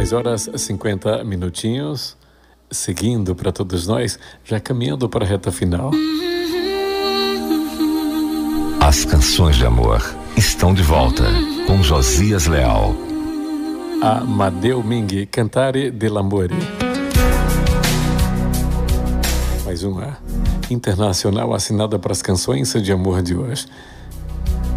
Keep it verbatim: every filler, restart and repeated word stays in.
dez horas e cinquenta minutinhos, seguindo para todos nós, já caminhando para a reta final. As canções de amor estão de volta com Josias Leal. Amadeu Minghi, Cantare dell'amore. Mais uma internacional assinada para as canções de amor de hoje.